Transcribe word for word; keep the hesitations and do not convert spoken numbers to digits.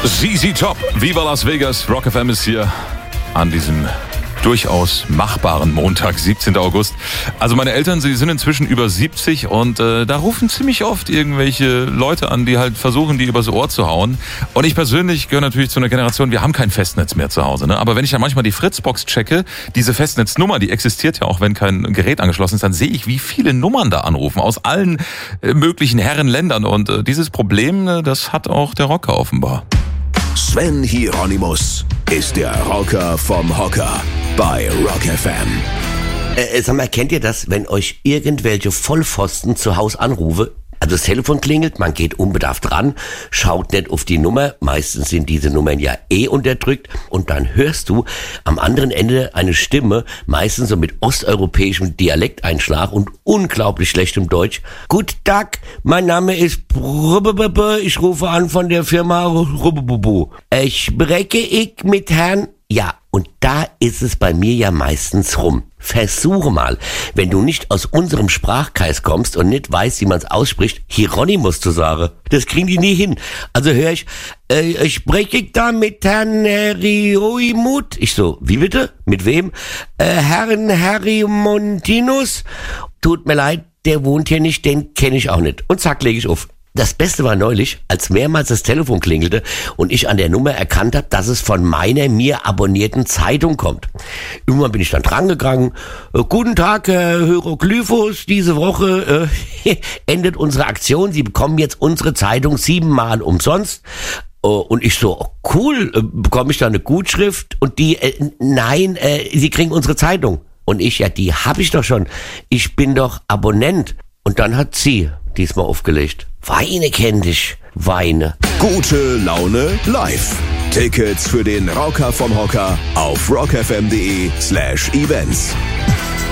Z Z Top, Viva Las Vegas, Rock F M ist hier an diesem durchaus machbaren Montag, siebzehnten August. Also meine Eltern, sie sind inzwischen über siebzig und äh, da rufen ziemlich oft irgendwelche Leute an, die halt versuchen, die übers Ohr zu hauen. Und ich persönlich gehöre natürlich zu einer Generation, wir haben kein Festnetz mehr zu Hause. Ne? Aber wenn ich dann manchmal die Fritzbox checke, diese Festnetznummer, die existiert ja auch, wenn kein Gerät angeschlossen ist, dann sehe ich, wie viele Nummern da anrufen aus allen äh, möglichen Herrenländern. Und äh, dieses Problem, äh, das hat auch der Rocker offenbar. Sven Hieronymus ist der Rocker vom Hocker bei Rock F M. Äh, sag mal, kennt ihr das, wenn euch irgendwelche Vollpfosten zu Hause anrufen? Also das Telefon klingelt, man geht unbedarft ran, schaut nicht auf die Nummer, meistens sind diese Nummern ja eh unterdrückt und dann hörst du am anderen Ende eine Stimme, meistens so mit osteuropäischem Dialekteinschlag und unglaublich schlechtem Deutsch. Guten Tag, mein Name ist Brububube, ich rufe an von der Firma Rubububu. Ich spreche ich mit Herrn... Ja, und da ist es bei mir ja meistens rum. Versuche mal, wenn du nicht aus unserem Sprachkreis kommst und nicht weißt, wie man es ausspricht, Hieronymus zu sagen. Das kriegen die nie hin. Also höre ich, äh, spreche ich da mit Herrn Herioimut? Ich so, wie bitte? Mit wem? Äh, Herrn Herrimontinus? Tut mir leid, der wohnt hier nicht, den kenne ich auch nicht. Und zack, lege ich auf. Das Beste war neulich, als mehrmals das Telefon klingelte und ich an der Nummer erkannt habe, dass es von meiner mir abonnierten Zeitung kommt. Irgendwann bin ich dann drangegangen. Äh, Guten Tag, Herr Hieroglyphus, diese Woche äh, endet unsere Aktion. Sie bekommen jetzt unsere Zeitung siebenmal umsonst. Uh, und ich so, oh, cool, äh, bekomme ich da eine Gutschrift? Und die, äh, nein, äh, Sie kriegen unsere Zeitung. Und ich, ja, die habe ich doch schon. Ich bin doch Abonnent. Und dann hat sie diesmal aufgelegt. Weine kenn dich, Weine. Gute Laune live. Tickets für den Rocker vom Hocker auf rockfm.de slash events.